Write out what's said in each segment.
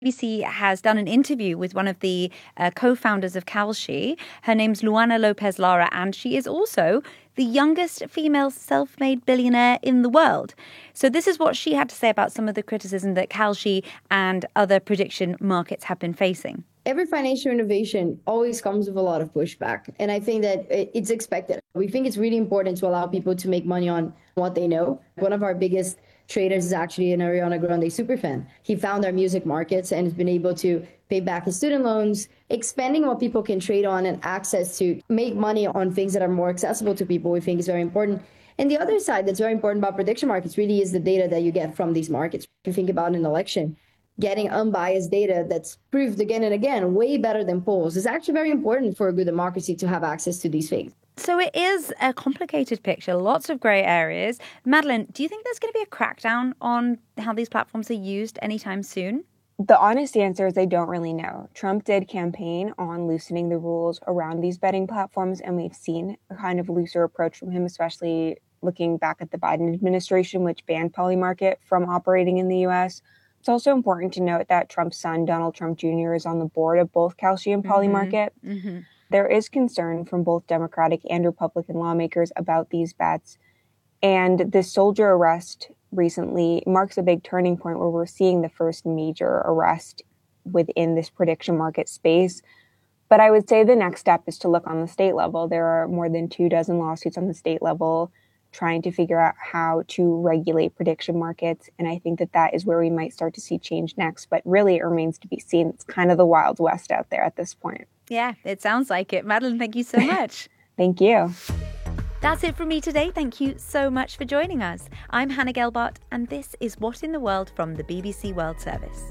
BBC has done an interview with one of the co-founders of Kalshi. Her name's Luana Lopez Lara, and she is also the youngest female self-made billionaire in the world. So this is what she had to say about some of the criticism that Kalshi and other prediction markets have been facing. Every financial innovation always comes with a lot of pushback. And I think that it's expected. We think it's really important to allow people to make money on what they know. One of our biggest traders is actually an Ariana Grande superfan. He found our music markets and has been able to pay back his student loans, expanding what people can trade on and access to make money on things that are more accessible to people, we think is very important. And the other side that's very important about prediction markets really is the data that you get from these markets. If you think about an election, getting unbiased data that's proved again and again way better than polls is actually very important for a good democracy to have access to these things. So it is a complicated picture, lots of grey areas. Madeline, do you think there's going to be a crackdown on how these platforms are used anytime soon? The honest answer is I don't really know. Trump did campaign on loosening the rules around these betting platforms, and we've seen a kind of looser approach from him, especially looking back at the Biden administration, which banned Polymarket from operating in the U.S. It's also important to note that Trump's son, Donald Trump Jr., is on the board of both Kalshi and Polymarket. Mm-hmm. There is concern from both Democratic and Republican lawmakers about these bets. And this soldier arrest recently marks a big turning point where we're seeing the first major arrest within this prediction market space. But I would say the next step is to look on the state level. There are more than 24 lawsuits on the state level trying to figure out how to regulate prediction markets. And I think that is where we might start to see change next. But really, it remains to be seen. It's kind of the Wild West out there at this point. Yeah, it sounds like it. Madeline, thank you so much. Thank you. That's it from me today. Thank you so much for joining us. I'm Hannah Gelbart, and this is What in the World from the BBC World Service.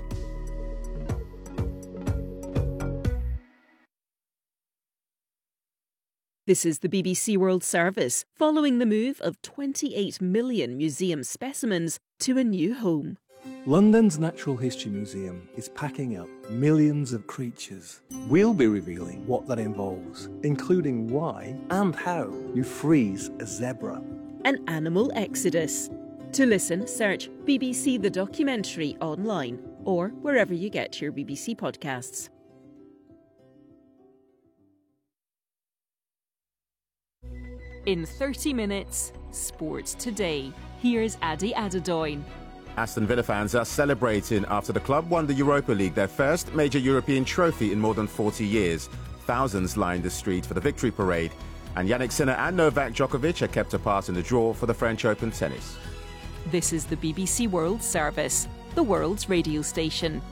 This is the BBC World Service, following the move of 28 million museum specimens to a new home. London's Natural History Museum is packing up millions of creatures. We'll be revealing what that involves, including why and how you freeze a zebra. An animal exodus. To listen, search BBC The Documentary online or wherever you get your BBC podcasts. In 30 minutes, Sports Today. Here's Adi Adedoyin. Aston Villa fans are celebrating after the club won the Europa League, their first major European trophy in more than 40 years. Thousands lined the street for the victory parade. And Yannick Sinner and Novak Djokovic are kept apart in the draw for the French Open tennis. This is the BBC World Service, the world's radio station.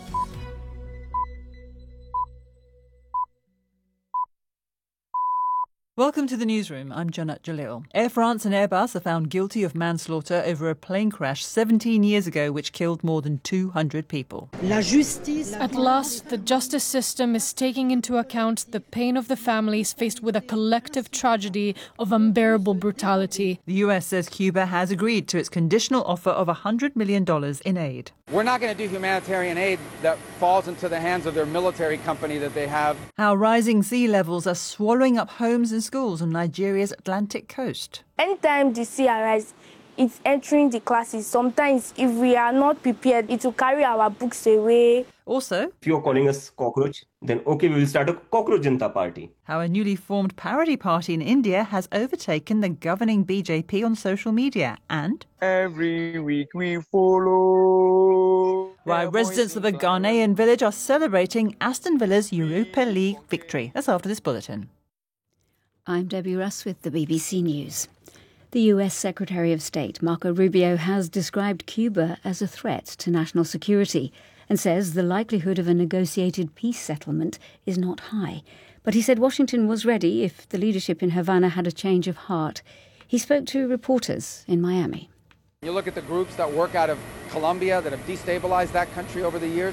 Welcome to the newsroom. I'm Janat Jalil. Air France and Airbus are found guilty of manslaughter over a plane crash 17 years ago which killed more than 200 people. At last, the justice system is taking into account the pain of the families faced with a collective tragedy of unbearable brutality. The US says Cuba has agreed to its conditional offer of $100 million in aid. We're not going to do humanitarian aid that falls into the hands of their military company that they have. How rising sea levels are swallowing up homes and schools on Nigeria's Atlantic coast. Anytime the sea arises, it's entering the classes. Sometimes, if we are not prepared, it will carry our books away. Also, if you're calling us cockroach, then okay, we will start a cockroach Janata party. How a newly formed parody party in India has overtaken the governing BJP on social media. And every week we follow. Why residents of a Ghanaian village are celebrating Aston Villa's Europa League victory. That's after this bulletin. I'm Debbie Russ with the BBC News. The US Secretary of State, Marco Rubio, has described Cuba as a threat to national security and says the likelihood of a negotiated peace settlement is not high. But he said Washington was ready if the leadership in Havana had a change of heart. He spoke to reporters in Miami. You look at the groups that work out of Colombia that have destabilized that country over the years.